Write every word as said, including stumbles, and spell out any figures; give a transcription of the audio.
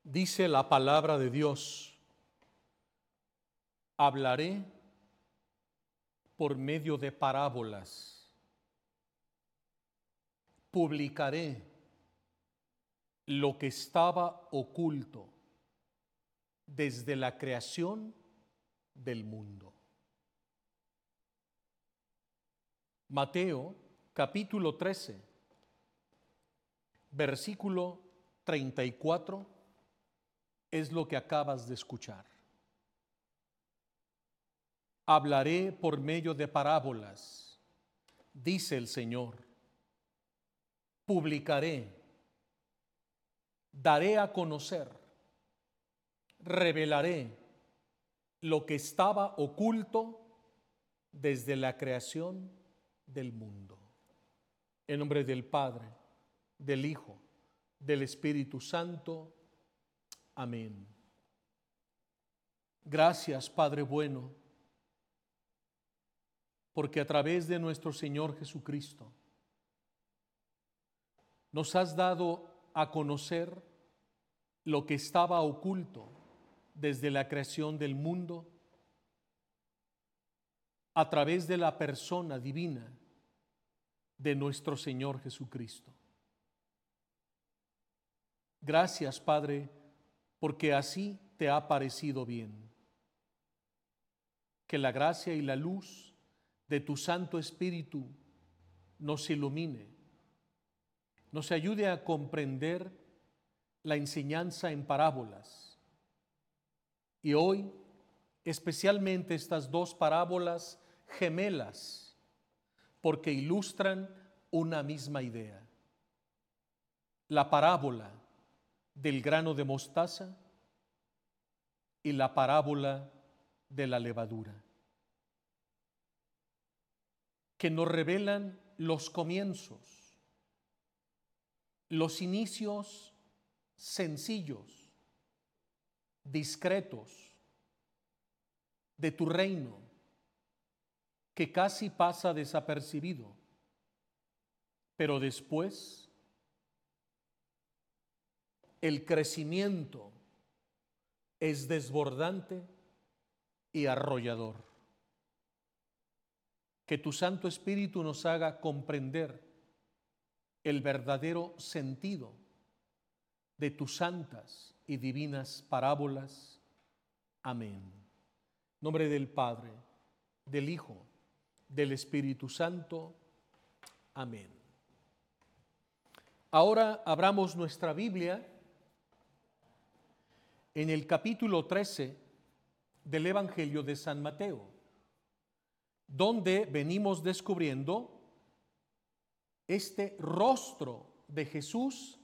Dice la palabra de Dios: hablaré por medio de parábolas, publicaré lo que estaba oculto desde la creación del mundo. Mateo capítulo trece, versículo treinta y cuatro, es lo que acabas de escuchar. Hablaré por medio de parábolas, dice el Señor. Publicaré, daré a conocer, revelaré lo que estaba oculto desde la creación del mundo. En nombre del Padre, del Hijo, del Espíritu Santo. Amén. Gracias, Padre bueno, porque a través de nuestro Señor Jesucristo nos has dado a conocer lo que estaba oculto desde la creación del mundo a través de la persona divina de nuestro Señor Jesucristo. Gracias, Padre, porque así te ha parecido bien. Que la gracia y la luz de tu Santo Espíritu nos ilumine, nos ayude a comprender la enseñanza en parábolas. Y hoy, especialmente estas dos parábolas gemelas, porque ilustran una misma idea. La parábola del grano de mostaza y la parábola de la levadura, que nos revelan los comienzos, los inicios sencillos, discretos de tu reino, que casi pasa desapercibido, pero después el crecimiento es desbordante y arrollador. Que tu Santo Espíritu nos haga comprender el verdadero sentido de tus santas y divinas parábolas. Amén. En nombre del Padre, del Hijo, del Espíritu Santo. Amén. Ahora abramos nuestra Biblia en el capítulo trece del Evangelio de San Mateo, donde venimos descubriendo este rostro de Jesús